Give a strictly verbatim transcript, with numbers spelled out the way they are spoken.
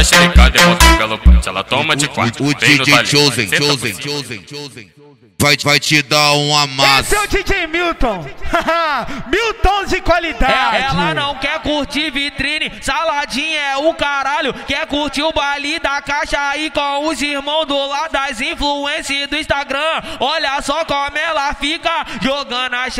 xericada e bota pelo punch. Ela toma de quatro. O D J Chosen, Chosen, Chosen, Chosen. Vai, vai te dar um amasso. Esse é o D J Milton. Milton de qualidade. É, ela não quer curtir vitrine, saladinha é o caralho. Quer curtir o baile da caixa aí com os irmãos do lado das influências do Instagram. Olha só como ela fica jogando a